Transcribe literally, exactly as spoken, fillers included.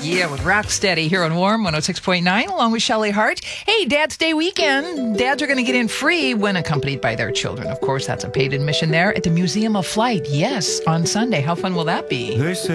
Yeah, with Rocksteady here on Warm one oh six point nine, along with Shelley Hart. Hey, Dad's Day weekend. Dads are going to get in free when accompanied by their children. Of course, that's a paid admission there at the Museum of Flight. Yes, on Sunday. How fun will that be? They say